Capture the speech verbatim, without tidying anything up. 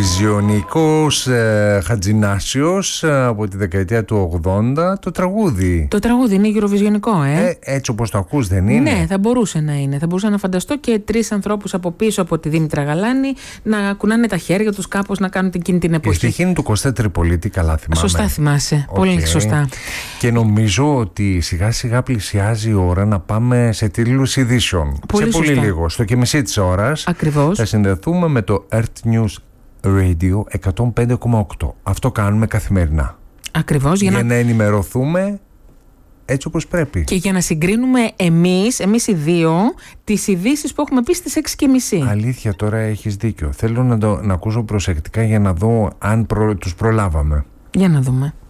Ευρωβιζιονικός ε, Χατζηνάσιος ε, από τη δεκαετία του ογδόντα. Το τραγούδι. Το τραγούδι είναι ευρωβιζιονικό, ε. ε Έτσι όπως το ακούς δεν είναι? Ναι, θα μπορούσε να είναι. Θα μπορούσα να φανταστώ και τρεις ανθρώπους από πίσω από τη Δήμητρα Γαλάνη να κουνάνε τα χέρια τους κάπως, να κάνουν εκείνη την εποχή. Η στοιχή είναι του Κωστέ Τριπολίτη, καλά θυμάμαι. Σωστά θυμάσαι. Okay. Πολύ σωστά. Και νομίζω ότι σιγά σιγά πλησιάζει η ώρα να πάμε σε τίτλους ειδήσεων. Πολύ σε πολύ σωστά. λίγο. Στο και μισή της ώρας. Ακριβώς. Θα συνδεθούμε με το Earth News Radio εκατόν πέντε κόμμα οκτώ. Αυτό κάνουμε καθημερινά. Ακριβώς. Για, για να... να... να ενημερωθούμε έτσι όπως πρέπει. Και για να συγκρίνουμε εμείς, εμείς οι δύο, τις ειδήσεις που έχουμε πει στις έξι και μισή. Αλήθεια, τώρα έχεις δίκιο. Θέλω να, το, να ακούσω προσεκτικά για να δω αν προ... τους προλάβαμε. Για να δούμε.